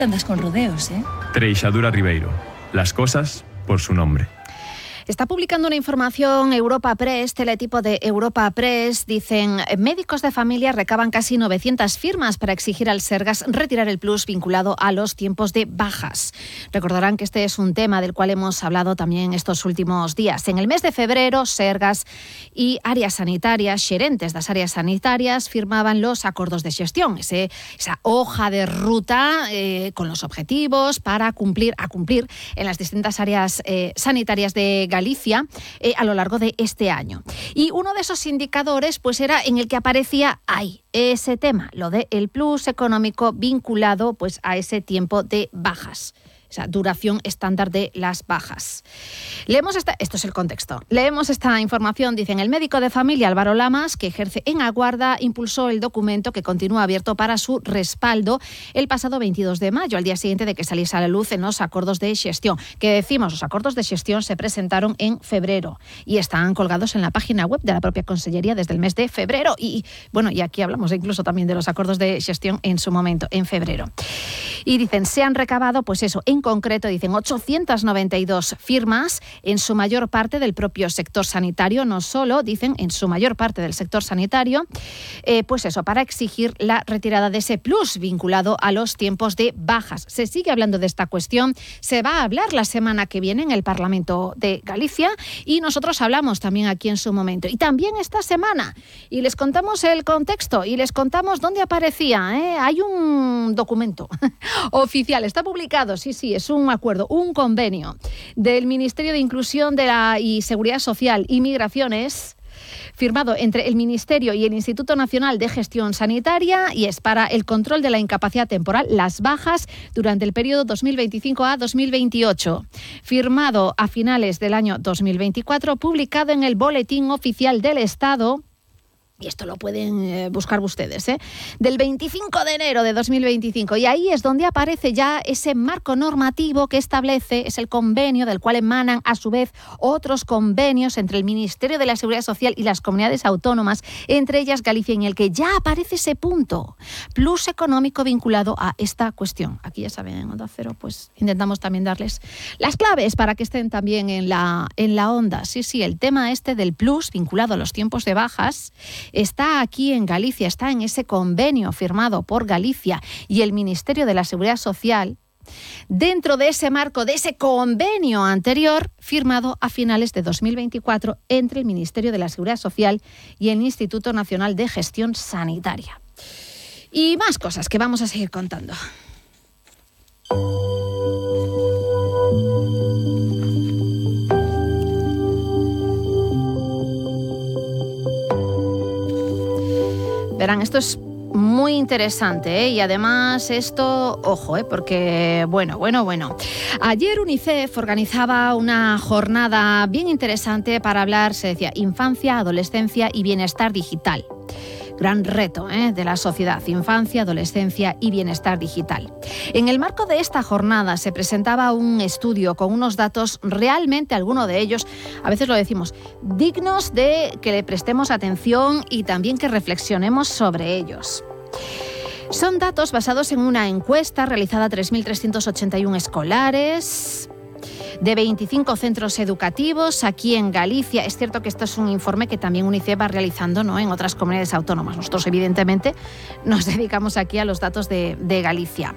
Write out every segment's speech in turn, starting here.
Andas con rodeos, ¿eh? Treixadura Ribeiro. Las cosas por su nombre. Está publicando una información Europa Press, teletipo de Europa Press. Dicen, médicos de familia recaban casi 900 firmas para exigir al Sergas retirar el plus vinculado a los tiempos de bajas. Recordarán que este es un tema del cual hemos hablado también estos últimos días. En el mes de febrero, Sergas y áreas sanitarias, xerentes das áreas sanitarias, firmaban los acordos de xestión, esa hoja de ruta con los objetivos para cumplir en las distintas áreas sanitarias de Galicia a lo largo de este año. Y uno de esos indicadores pues era en el que aparecía ese tema, lo del plus económico vinculado pues a ese tiempo de bajas. Esa duración estándar de las bajas. Esto es el contexto. Leemos esta información. Dicen, el médico de familia Álvaro Lamas, que ejerce en Aguarda, impulsó el documento que continúa abierto para su respaldo el pasado 22 de mayo, al día siguiente de que saliese a la luz en los acordos de xestión. Que decimos, los acordos de xestión se presentaron en febrero y están colgados en la página web de la propia Consellería desde el mes de febrero. Y aquí hablamos incluso también de los acordos de xestión en su momento, en febrero. Y dicen, se han recabado, pues eso, en concreto, dicen 892 firmas, en su mayor parte del propio sector sanitario, no solo, dicen, en su mayor parte del sector sanitario, pues eso, para exigir la retirada de ese plus vinculado a los tiempos de bajas. Se sigue hablando de esta cuestión, se va a hablar la semana que viene en el Parlamento de Galicia y nosotros hablamos también aquí en su momento. Y también esta semana, y les contamos el contexto y les contamos dónde aparecía. Hay un documento oficial, está publicado, sí, es un acuerdo, un convenio del Ministerio de Inclusión y Seguridad Social y Migraciones, firmado entre el Ministerio y el Instituto Nacional de Gestión Sanitaria, y es para el control de la incapacidad temporal, las bajas, durante el periodo 2025 a 2028. Firmado a finales del año 2024, publicado en el Boletín Oficial del Estado. Y esto lo pueden buscar ustedes, del 25 de enero de 2025. Y ahí es donde aparece ya ese marco normativo que establece, es el convenio del cual emanan a su vez otros convenios entre el Ministerio de la Seguridad Social y las comunidades autónomas, entre ellas Galicia, en el que ya aparece ese punto, plus económico vinculado a esta cuestión. Aquí ya saben, en Onda Cero, pues intentamos también darles las claves para que estén también en la onda. Sí, el tema este del plus vinculado a los tiempos de bajas está aquí en Galicia, está en ese convenio firmado por Galicia y el Ministerio de la Seguridad Social, dentro de ese marco de ese convenio anterior firmado a finales de 2024 entre el Ministerio de la Seguridad Social y el Instituto Nacional de Gestión Sanitaria. Y más cosas que vamos a seguir contando. Verán, esto es muy interesante, y además esto, ojo, porque bueno. Ayer UNICEF organizaba una jornada bien interesante para hablar, se decía, infancia, adolescencia y bienestar digital. Gran reto de la sociedad, infancia, adolescencia y bienestar digital. En el marco de esta jornada se presentaba un estudio con unos datos realmente, algunos de ellos, a veces lo decimos, dignos de que le prestemos atención y también que reflexionemos sobre ellos. Son datos basados en una encuesta realizada a 3.381 escolares de 25 centros educativos aquí en Galicia. Es cierto que esto es un informe que también UNICEF va realizando, ¿no?, en otras comunidades autónomas. Nosotros, evidentemente, nos dedicamos aquí a los datos de Galicia.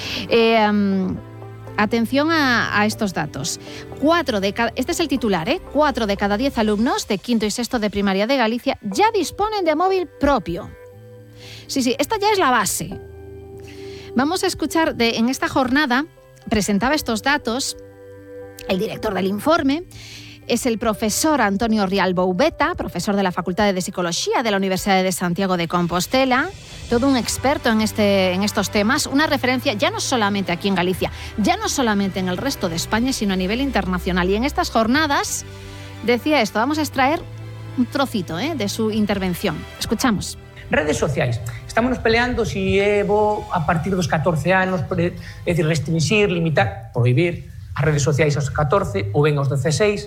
Atención a estos datos. Este es el titular, 4 de cada 10 alumnos de quinto y sexto de primaria de Galicia ya disponen de móvil propio. Sí, esta ya es la base. Vamos a escuchar, en esta jornada presentaba estos datos el director del informe. Es el profesor Antonio Rial Boubeta, profesor de la Facultad de Psicología de la Universidad de Santiago de Compostela, todo un experto en estos temas, una referencia ya no solamente aquí en Galicia, ya no solamente en el resto de España, sino a nivel internacional. Y en estas jornadas decía esto. Vamos a extraer un trocito de su intervención. Escuchamos. Redes sociais. Estamos peleando si é bo a partir dos 14 anos, é dicir, restringir, limitar, prohibir as redes sociais aos 14 ou ben aos 16.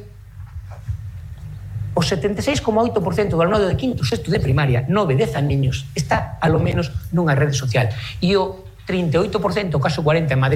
O 76,8% do alumnado de quinto, sexto de primaria, 9, 10 niños, está, alo menos, nunha rede social. E o 38%, caso 40 en Madrid.